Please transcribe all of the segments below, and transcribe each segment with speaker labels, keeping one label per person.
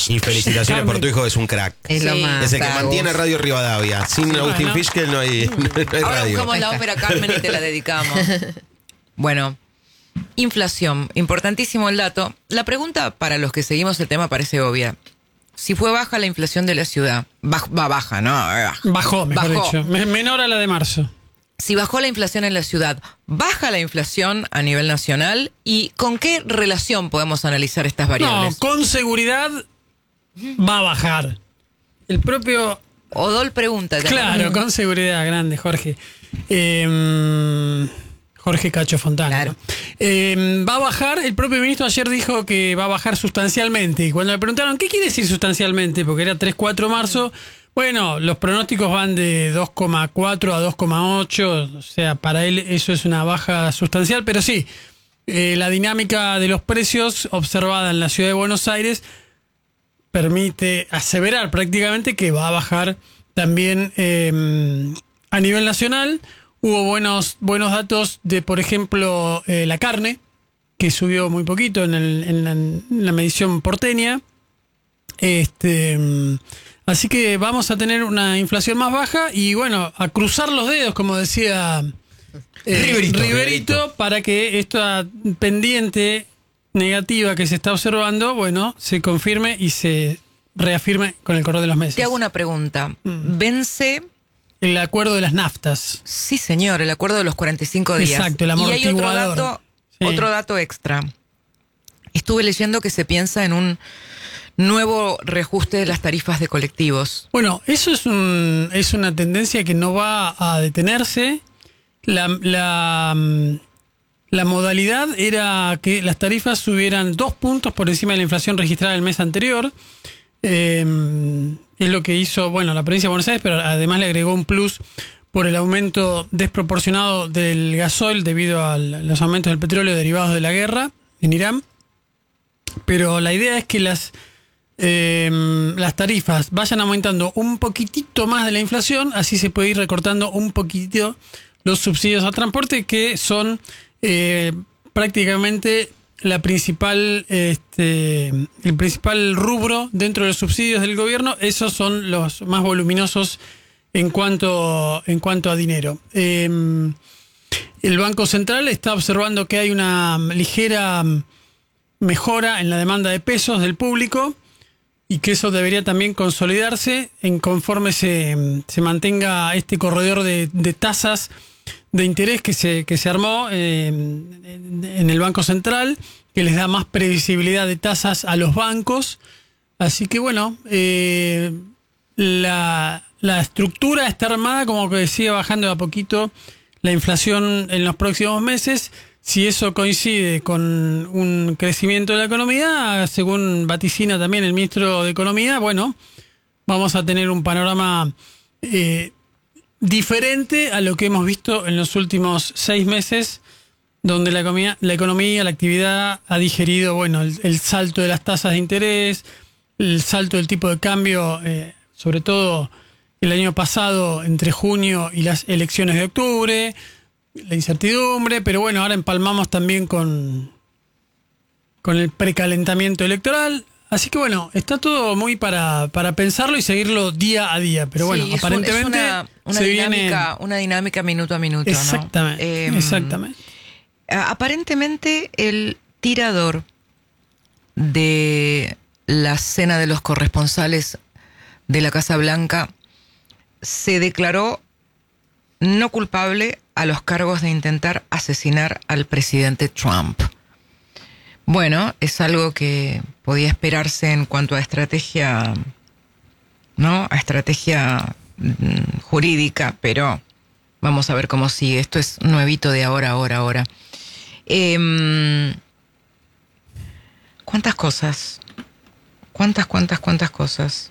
Speaker 1: Y felicitaciones por tu hijo, es un crack.
Speaker 2: Es lo más.
Speaker 1: Es el que mantiene Radio Rivadavia. Sin Agustín Fischel no hay
Speaker 3: Ahora
Speaker 1: radio.
Speaker 3: buscamos la ópera Carmen y te la dedicamos. Bueno, inflación. Importantísimo el dato. La pregunta para los que seguimos el tema parece obvia. Si fue baja la inflación de la ciudad, baja, ¿no?
Speaker 4: Bajó, mejor dicho. Menor a la de marzo.
Speaker 3: Si bajó la inflación en la ciudad, ¿baja la inflación a nivel nacional? ¿Y con qué relación podemos analizar estas variables?
Speaker 4: No, con seguridad va a bajar. El propio...
Speaker 3: Odol pregunta.
Speaker 4: Claro, con seguridad, grande, Jorge. Jorge Cacho Fontana.
Speaker 2: Claro.
Speaker 4: ¿No? Va a bajar, el propio ministro ayer dijo que va a bajar sustancialmente. Y cuando le preguntaron, ¿qué quiere decir sustancialmente? Porque era 3-4 marzo. Bueno, los pronósticos van de 2,4 a 2,8. O sea, para él eso es una baja sustancial. Pero sí, la dinámica de los precios observada en la ciudad de Buenos Aires permite aseverar prácticamente que va a bajar también a nivel nacional. Hubo buenos datos de, por ejemplo, la carne, que subió muy poquito en la medición porteña. Así que vamos a tener una inflación más baja y, bueno, a cruzar los dedos, como decía Riverito, para que esta pendiente negativa que se está observando, bueno, se confirme y se reafirme con el correr de los meses.
Speaker 3: Te hago una pregunta. ¿Vence
Speaker 4: el acuerdo de las naftas?
Speaker 3: Sí, señor, el acuerdo de los 45 días.
Speaker 4: Exacto, el amortiguador.
Speaker 3: Y hay otro dato extra. Estuve leyendo que se piensa en un nuevo reajuste de las tarifas de colectivos.
Speaker 4: Bueno, eso es una tendencia que no va a detenerse. La modalidad era que las tarifas subieran 2 puntos por encima de la inflación registrada el mes anterior. Es lo que hizo, bueno, la provincia de Buenos Aires, pero además le agregó un plus por el aumento desproporcionado del gasoil debido a los aumentos del petróleo derivados de la guerra en Irán. Pero la idea es que las tarifas vayan aumentando un poquitito más de la inflación, así se puede ir recortando un poquitito los subsidios a transporte, que son prácticamente el principal rubro dentro de los subsidios del gobierno. Esos son los más voluminosos en cuanto a dinero. El Banco Central está observando que hay una ligera mejora en la demanda de pesos del público y que eso debería también consolidarse conforme se mantenga este corredor de tasas de interés que se armó en el Banco Central, que les da más previsibilidad de tasas a los bancos. Así que bueno, la estructura está armada como que sigue bajando de a poquito la inflación en los próximos meses. Si eso coincide con un crecimiento de la economía, según vaticina también el ministro de Economía, bueno, vamos a tener un panorama diferente a lo que hemos visto en los últimos 6 meses, donde la economía, la actividad ha digerido, bueno, el salto de las tasas de interés, el salto del tipo de cambio, sobre todo el año pasado entre junio y las elecciones de octubre, la incertidumbre, pero bueno, ahora empalmamos también con el precalentamiento electoral. Así que bueno, está todo muy para pensarlo y seguirlo día a día. Pero bueno,
Speaker 3: sí,
Speaker 4: aparentemente
Speaker 3: una dinámica minuto a minuto.
Speaker 4: Exactamente,
Speaker 3: ¿no?
Speaker 4: exactamente.
Speaker 3: Aparentemente el tirador de la cena de los corresponsales de la Casa Blanca se declaró no culpable a los cargos de intentar asesinar al presidente Trump. Bueno, es algo que podía esperarse en cuanto a estrategia, ¿no? A estrategia jurídica, pero vamos a ver cómo sigue. Esto es nuevito de ahora. ¿Cuántas cosas? ¿Cuántas cosas?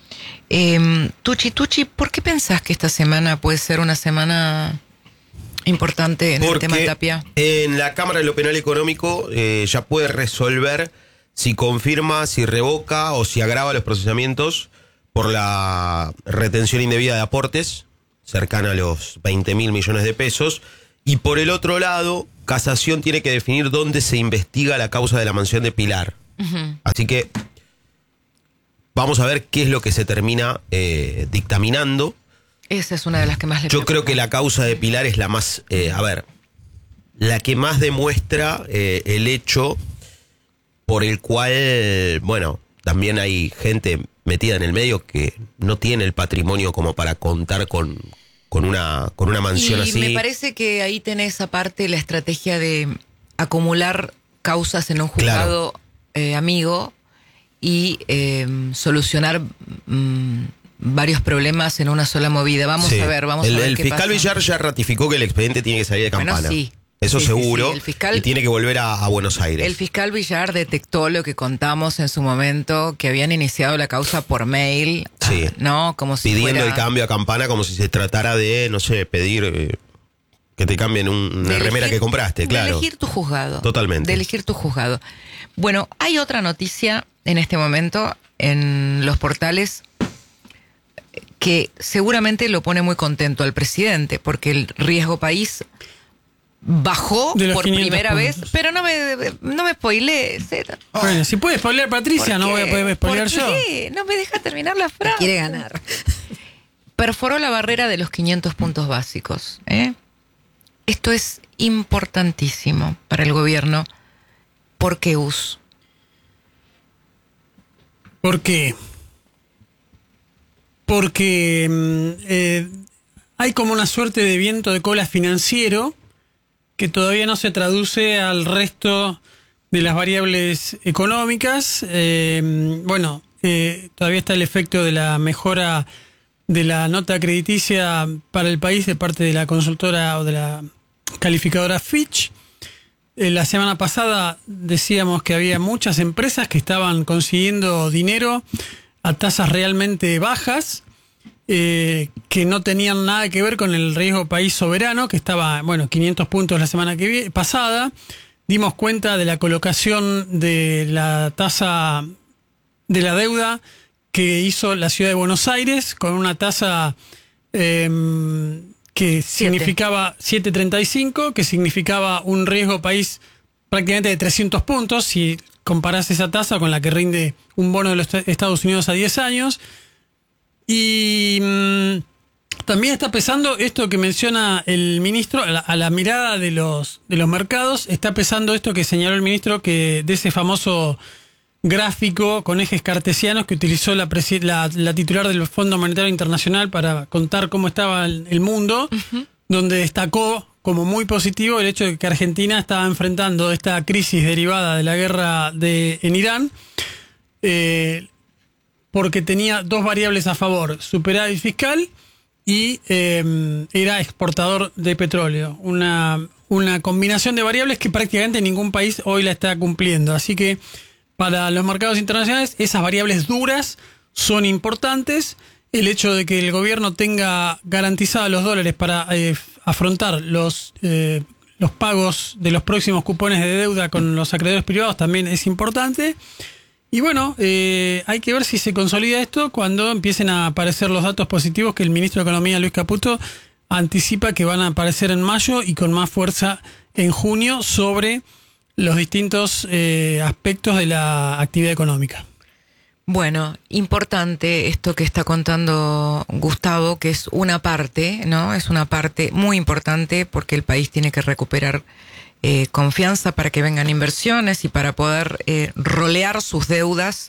Speaker 3: Tucci, ¿por qué pensás que esta semana puede ser una semana importante en el tema de Tapia?
Speaker 1: En la Cámara de lo Penal Económico ya puede resolver si confirma, si revoca o si agrava los procesamientos por la retención indebida de aportes, cercana a los 20.000 millones de pesos. Y por el otro lado, Casación tiene que definir dónde se investiga la causa de la mansión de Pilar. Uh-huh. Así que Vamos a ver qué es lo que se termina dictaminando.
Speaker 3: Esa es una de las que más le
Speaker 1: Yo
Speaker 3: preocupa.
Speaker 1: creo que la causa de Pilar es la más, la que más demuestra el hecho por el cual, bueno, también hay gente metida en el medio que no tiene el patrimonio como para contar con una mansión
Speaker 3: y
Speaker 1: así.
Speaker 3: me parece que ahí tenés aparte la estrategia de acumular causas en un juzgado amigo y solucionar varios problemas en una sola movida. Vamos
Speaker 1: Sí.
Speaker 3: a ver, vamos a ver
Speaker 1: El
Speaker 3: qué
Speaker 1: fiscal
Speaker 3: pasa.
Speaker 1: Villar ya ratificó que el expediente tiene que salir de
Speaker 3: Bueno,
Speaker 1: Campana.
Speaker 3: sí.
Speaker 1: Eso
Speaker 3: Sí,
Speaker 1: seguro.
Speaker 3: sí, sí. El fiscal-
Speaker 1: y tiene que volver a Buenos Aires.
Speaker 3: El fiscal Villar detectó lo que contamos en su momento, que habían iniciado la causa por mail,
Speaker 1: Sí.
Speaker 3: ¿no? Como si
Speaker 1: Pidiendo
Speaker 3: fuera
Speaker 1: el cambio a Campana como si se tratara de, no sé, pedir que te cambien una
Speaker 3: de
Speaker 1: remera
Speaker 3: elegir-
Speaker 1: que compraste, claro.
Speaker 3: De elegir tu juzgado.
Speaker 1: Totalmente.
Speaker 3: De elegir tu juzgado. Bueno, hay otra noticia en este momento en los portales que seguramente lo pone muy contento al presidente, porque el riesgo país bajó
Speaker 4: De los
Speaker 3: por
Speaker 4: 500
Speaker 3: primera vez,
Speaker 4: puntos.
Speaker 3: pero no me spoilees.
Speaker 4: Bueno, si puede spoilear Patricia, no
Speaker 3: ¿Por
Speaker 4: voy a
Speaker 3: qué?
Speaker 4: poder spoilear
Speaker 3: ¿Por
Speaker 4: yo.
Speaker 3: qué? No me deja terminar la frase.
Speaker 2: Quiere ganar.
Speaker 3: Perforó la barrera de los 500 puntos básicos. Esto es importantísimo para el gobierno. ¿Por qué, US?
Speaker 4: ¿Por qué? Porque hay como una suerte de viento de cola financiero que todavía no se traduce al resto de las variables económicas. Todavía está el efecto de la mejora de la nota crediticia para el país de parte de la consultora o de la calificadora Fitch. La semana pasada decíamos que había muchas empresas que estaban consiguiendo dinero a tasas realmente bajas, que no tenían nada que ver con el riesgo país soberano, que estaba, 500 puntos la semana pasada. Dimos cuenta de la colocación de la tasa de la deuda que hizo la ciudad de Buenos Aires, con una tasa que significaba 7,35, que significaba un riesgo país prácticamente de 300 puntos, si comparás esa tasa con la que rinde un bono de los Estados Unidos a 10 años. Y también está pesando esto que menciona el ministro, a la mirada de los mercados, está pesando esto que señaló el ministro, que de ese famoso gráfico con ejes cartesianos que utilizó la titular del Fondo Monetario Internacional para contar cómo estaba el mundo, donde destacó como muy positivo el hecho de que Argentina estaba enfrentando esta crisis derivada de la guerra en Irán, porque tenía dos variables a favor: superávit fiscal y era exportador de petróleo. Una combinación de variables que prácticamente ningún país hoy la está cumpliendo. Así que para los mercados internacionales esas variables duras son importantes. El hecho de que el gobierno tenga garantizados los dólares para afrontar los pagos de los próximos cupones de deuda con los acreedores privados también es importante. Y hay que ver si se consolida esto cuando empiecen a aparecer los datos positivos que el ministro de Economía, Luis Caputo, anticipa que van a aparecer en mayo y con más fuerza en junio sobre los distintos aspectos de la actividad económica.
Speaker 3: Bueno, importante esto que está contando Gustavo, que es una parte, ¿no? Es una parte muy importante porque el país tiene que recuperar confianza para que vengan inversiones y para poder rolear sus deudas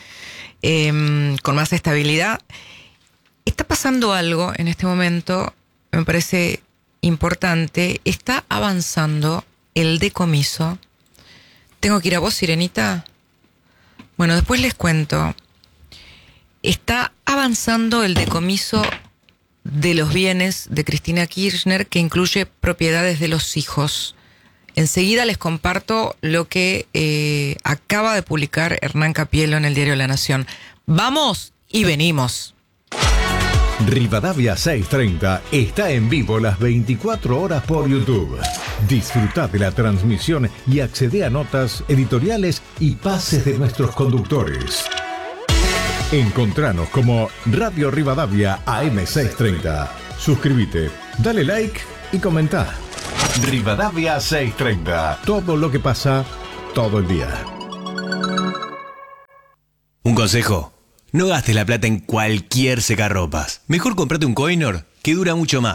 Speaker 3: con más estabilidad. Está pasando algo en este momento, me parece importante. Está avanzando el decomiso. ¿Tengo que ir a vos, Sirenita? Bueno, después les cuento. Está avanzando el decomiso de los bienes de Cristina Kirchner, que incluye propiedades de los hijos. Enseguida les comparto lo que acaba de publicar Hernán Capielo en el diario La Nación. Vamos y venimos.
Speaker 5: Rivadavia 630 está en vivo las 24 horas por YouTube. Disfruta de la transmisión y accede a notas, editoriales y pases de nuestros conductores. Encontranos como Radio Rivadavia AM630. Suscríbete, dale like y comenta. Rivadavia 630. Todo lo que pasa todo el día.
Speaker 6: Un consejo:
Speaker 2: No gastes la plata en cualquier secarropas. Mejor comprate un Coinor que dura mucho más.